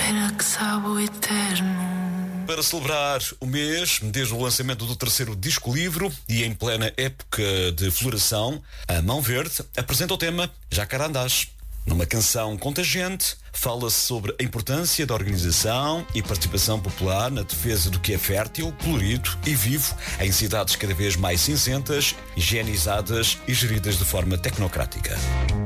poeira que sabe o eterno. Para celebrar o mês, desde o lançamento do terceiro disco-livro e em plena época de floração, a Mão Verde apresenta o tema Jacarandás. Numa canção contagiante, fala-se sobre a importância da organização e participação popular na defesa do que é fértil, colorido e vivo em cidades cada vez mais cinzentas, higienizadas e geridas de forma tecnocrática.